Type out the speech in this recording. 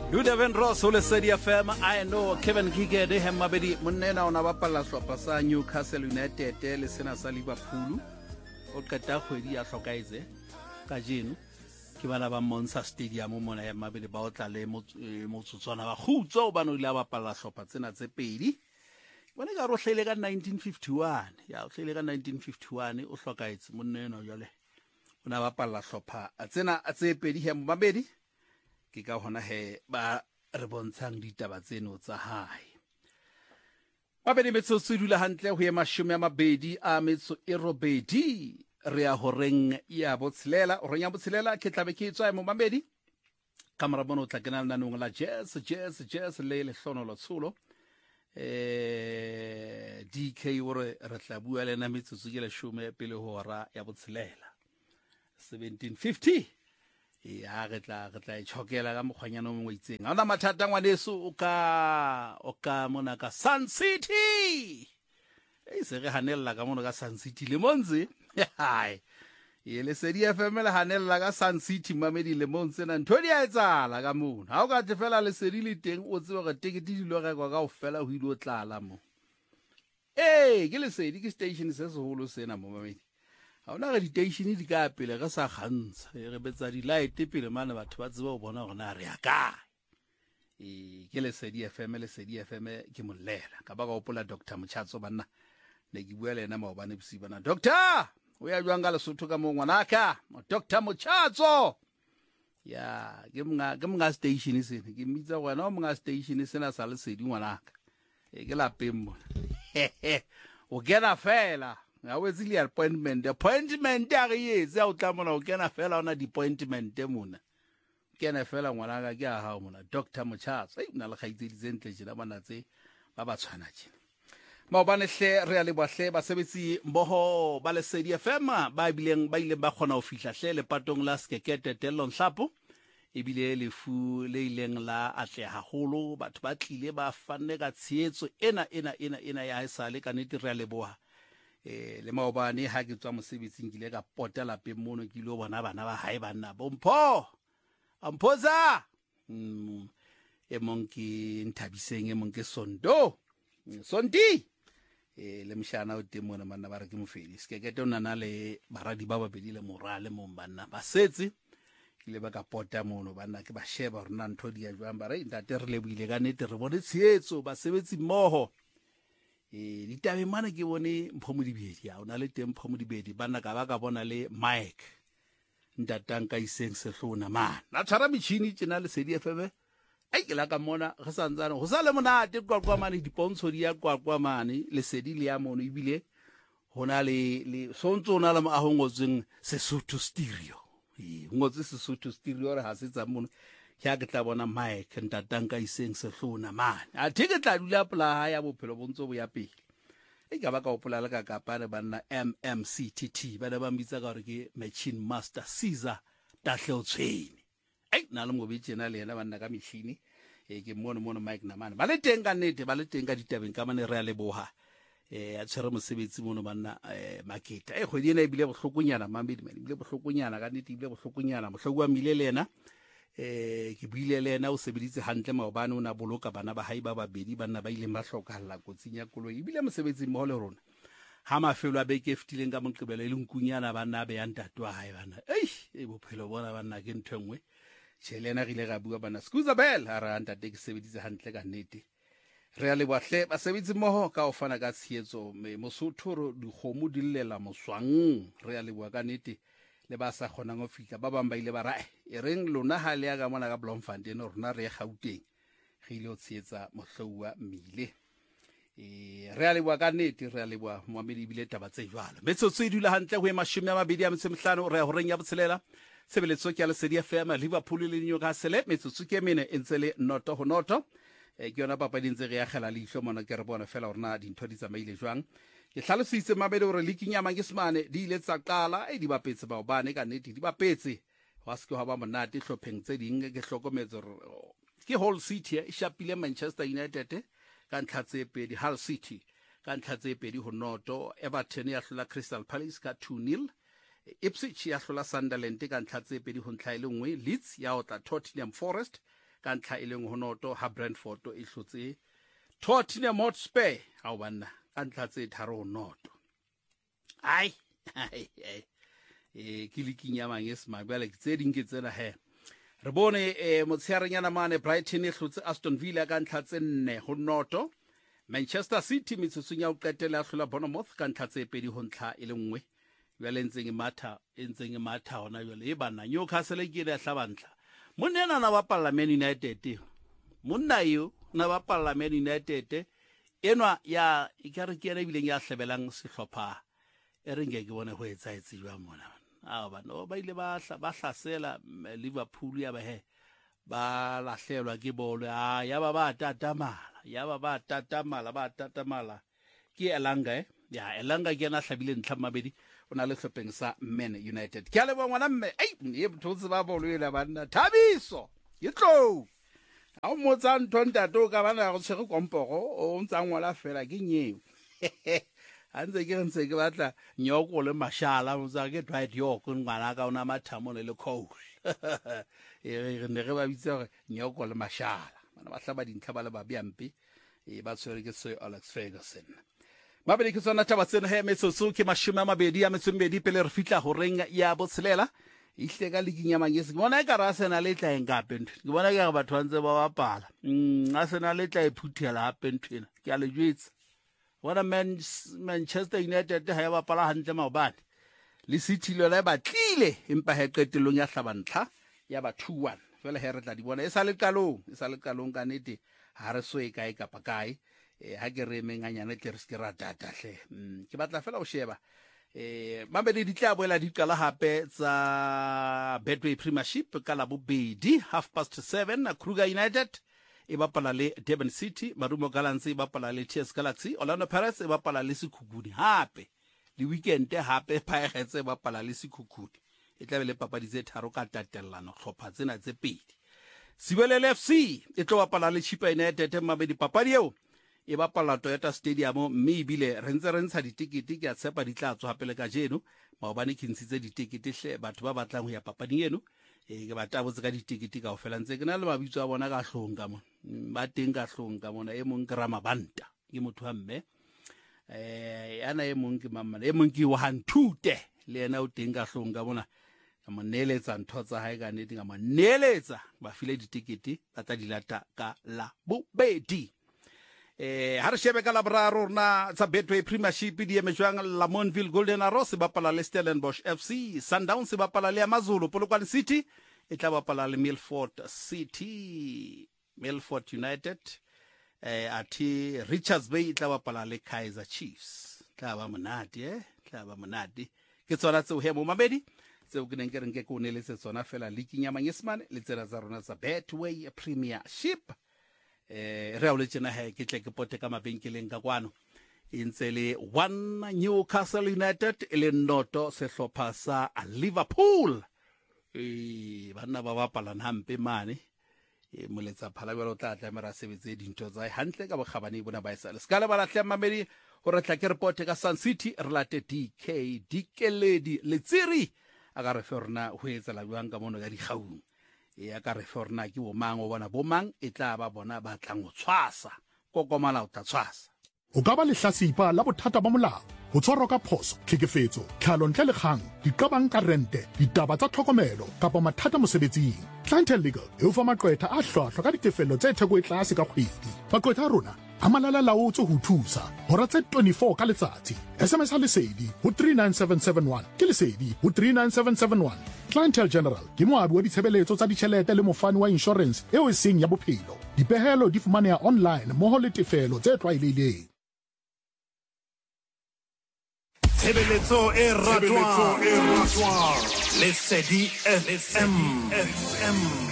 Ludeven Ross o le Sedi FM. I know Kevin Gige de Hemmabedi Munena on Abapala Swapasa Newcastle United le sena sa Liverpool o kata kgwedi ya hlokaize ka jeno ke bana ba Monza Stadium mona ya Mabedi ba o tla le motsotswana ba khutso ba no ile ba palla hlopa tsena tse pedi bona ka rohlele ka 1951 ya rohlele ka 1951 o hlokaetse monneno jole ona ba palla hlopa tsena tse pedi he Mabedi ke ka hona he ba re bontshang ditaba tseno tsa hae Mabedi metsotso dula hantle ho ema 20 a metso e robedi re a horeng ya botshelela o renya botshelela ke tlabe ke tswa mo Mabedi kamera bona o tla kena nna nong la jazz le hlono lo tshulo DK ore re tla bua le na metsotso ke le 10 pele hora ya botshelela 1750 ya re tla itshokela ka mokgwanyana mo itseng ha ona mathata ngwaneso o ka mona ka Sun City se re hanella ka mona ka Sun City le monze hai le Sedi FM le hanella ka Sun City Mamedi le monze na ntho di a etsala ka mona ha o ka tefela le Sedi le teng o tsebe gore ticket di lo rekwa ka ofela ho ile o tlala mo ke le Sedi ke station se seholo sena mo Mamedi ha ona re di-station di ka pele re sa kgantsha re betsa di light pele mana batho ba tseba ho bona gore na re ya kae ke le Sedi FM ke mollela ka ba ka opola Dr. Mochatso banna ne ke bua le ena maobane bosiba na Doctor o ya jwang ka Lesotho ka mo ngwanaka Dr. Mochatso ya ke mga station sene ke mmitsa gona o mga station sena sa le Sedi ngwanaka ke la pemmo o kena fela ga o etse le appointment ya re yetse o tla mona o kena fela ona di-appointment mona kena fela ngwanaka ke a hao mona Dr. Mochatso una le kgaitsedi tsentle jena bana tse ba ba tshwana jena maobane hle re a le bahle ba sebetsi mboho ba le Sedi FM ba ile ba khona ho fihla hle le patong la Skekete Tellon Hlapo ebile lefu le ileng la atle haholo batho ba tlile ba fanne ka tsheetso ena ya haesale ka nete re a leboha le maobane ha ke tswa mosebetsing ke ile ka pota lapeng mono ke ile bona bana ba hae banna bompho amphoza monke nthabiseng monke Sondi le mshana o teng mona manna ba re ke mofedi Skekete o nana le baradi ba babedi le morale mo banna ba setse ke le ba ka pota mono banna ke ba sheba rona ntho di ya jwang ba re ntate re le buile ka nete re bone tsheetso ba sebetsi mmoho ditabe mana ke bone Mphomodibedi ya ona le teng Mphomodibedi banna ka ba ka bona le Mike ntatang ka iseng sehlona man na tshwara metšhini tsena le Sedi FM ke la ka mona re santsane go sa le monate kwakwa dipontsho di ya kwakwa mane le Sedi le ya mono ebile hona le sontso ona le mo a ngotseng Sesotho stereo ngotse Sesotho stereo re ha se tsa mono ke ke tla bona Mike ntatang ka iseng sehlona man a ke tla dula pla ya bophelo bontso bo ya pele ka ba ka opola le ka kapane banna MMCTT ba ba mbitsa ka gore ke Machine Master Caesar Tahlotshweni na le mobetsena le yena banna ka machine ke mono Mike Namane ba le teng ka nnete ba le teng ka ditabeng ka mane re a leboha a tshwere mosebetsi mono banna Maketa kgwedi ena ebile bohlokonyana Mambedi ebile bohlokonyana ka nnete ebile bohlokonyana mohloko wa mile le yena ke buile le yena o sebeditse hantle maobane o na boloka bana ba hae ba babedi banna ba ile ba hlokahalla kotsing ya koloi ebile mosebetsi mo le rona ha mafelo a beke ftileng ka moqebelo ile nkunyana banna be ya ntate wa hae bana bophelo bona banna ke nthengwe Chelena rile ga bua bana skuza bell ha ra ntate ke sebeditse hantle ka nnete re a le bahle ba sebetsi mmoho ka o fana ka tsheetso Mosotho ro dikgomo di llela moswang re a le bua ka nnete le ba sa khonang go fika ba bang ba ile ba ra reng lona ha le ya ka mona ka Bloemfontein rona re Gauteng ge ile o tsheetsa mohlou mmile re a le bua ka nnete re a le bua Mohamedi bile taba tse jwalo metsotso e dula hantle go ema 25 re a horeng ya botshelela sebeletso ke ya le Sedi FM Liverpool le Newcastle metsotso ke mene e ntse le noto ho noto ke yona papading tse re ya gela le ihlo mona ke re bona fela rona dintho di tsamaile jwang ke hlalositse Mabedi hore leaking ya Mangismane di ile tsa qala di bapetse baobane ka nnete di bapetse wa se ke ha ba monate hlopheng tse ding ke hlokometse ke Hull City e shapile Manchester United ka ntlha tse pedi Hull City ka ntlha tse pedi ho noto Everton ya hlola Crystal Palace ka 2-0 Ipswich ya hlola Sunderland ka ntlha tse pedi ho ntlha ile nngwe Leeds ya otla Tottenham Forest ka ntlha e leng ho noto ha Brentford e hlotse Tottenham Hotspur ha banna ka ntlha tse 3-0 ai ke likinya mangesma bale tse ding ke tsena he re bone motshearenyana mane Brighton e hlotse Aston Villa ka ntlha tse 4-0 Manchester City metsotsong ya o qetela hlola Bournemouth ka ntlha tse 2-1 e le nngwe bjale ntseng e matha hona jwale e bana Newcastle ke le hlabantla monena na ba Parliament United monna yo na ba Parliament United enwa ya ikare ke ere bileng ya hlebelang sehlopha e re ngeke bone ho etsaetse jwa mona bana ba ile ba hlasela Liverpool ya ba he ba lahlelwa ke bolo ya ba tatamala ke Elanga Elanga ke na hlabile ntlha mabedi ona le hlopeng sa Man United ke a le ngwana mme e botse ba bolo ile bana Thabiso ke tlo a mo tsa ntontato ka bana go tshege komporo o ntsa ngwala fela ke nyeo anze ke batla nyoko le mashala mo tsa ke Dwight York ngwana ka ona mathamo le coach re ne re ba bitse gore nyoko le mashala bana ba hlaba dintlha ba le ba biampe ba tshwere ke Sir Alex Ferguson mabedi ke tsona taba tsena he metsotso ke 22 pele re fitla ho reng ya botshelela ihle ka likinya mangesi ke bona e ka ra sena le tla engape ntwe ke bona ke ga batho ntse ba bapala a sena le tla iphuthela hape ntwena ke a le jwetsa bona Manchester United ha ya bapala hantle maobane le City le la batlile empa he qetelong ya hlabantla ya ba 2-1 fela he re tla di bona e sa le qalong ka nete ha re so e kae kapa kae ha ke re menganyane tle re se ra tatahle ke batla fela o sheba mabedi di tla boela di qala hape tsa Betway Premiership ka la bobedi 7:30 Kruger United e bapala le Durban City Marumo Gallants e bapala le TS Galaxy Orlando Pirates e bapala le Sekhukhune hape le weekend hape Pirates e bapala le Sekhukhune e tla be le papadi tse tharo ka tatellano hlopha tsena tse pedi Sibelele FC e tlo bapala le Chippa United mabedi papadi eo e bapala Toyota Stadium mme ebile re ntse re ntsha ditikete ke a tshepa di tla tswa pele ka jeno maobane ke ntshitse ditikete hle batho ba batlang ho ya papading eno ke batabotse ka ditikete ka ofela ntse ke na le mabitso a bona ka hlong ka mona ba teng ka hlong ka mona e mong ke Ramabanta ke motho wa mme yana e mong ke mamana e mong ke Wahantute le yena o teng ka hlong ka mona ka mo neletsa ntho tsa hae ka nete ka mo neletsa ba file ditikete ba tla dilata ka la bobedi ha re shebe ka laboraro rona tsa Betway Premiership di emejwang Lamontville Golden Arrows ba pala le Stellenbosch FC Sundowns ba pala le Amazulu Polokwane City e tla ba pala le Milford United athi Richards Bay e tla ba pala le Kaizer Chiefs tla ba monate ke tsona tseo he mo mabedi tseo ke neng ke reng ke ko ne le tsona fela likinya manyesemane le tsela tsa rona tsa Betway Premiership re a o le tsena he ke tle ke pote ka mabenkeleng ka kwano e ntse le 1 Newcastle United le noto sehlopha sa Liverpool bana ba bapala hampe mane moletsa phala bjalo tla tlamera sebetse dintho tsa hantle ka bokgabane bona ba isa le ska le bala hle mamedi ho re tla ke report ka Sun City re late DK Dikeledi le tsiri aga re ferna ho etsa la bjang ka mono ka digaung ya ka re forna ke bo mang o bona bo mang e tla ba bona ba tlang go tshwasa kokomala o tla tshwasa o ka ba le hlasipa la bothata ba molao ho tshwarwa ka phoso tlhekefetso tlhalontle le kgang diqabang ka rente ditaba tsa tlhokomelo kapa mathata mosebetsing Clientele Legal e o fa maqwetha a hlwahlwa ka ditefello tse theko e tlase ka kgwedi maqwetha a rona a malala laotse ho thusa hora tse 24 ka letsatsi SMS ha lesedi ho 39771 ke lesedi ho 39771 Clientele General ke moabi wa ditshebeletso tsa ditjhelete le mofani wa insurance eo e seng ya bophelo dipehelo di fumaneha online moho le tefelo tse tlwaelehileng Tshebeletso e ratwa Lesedi FM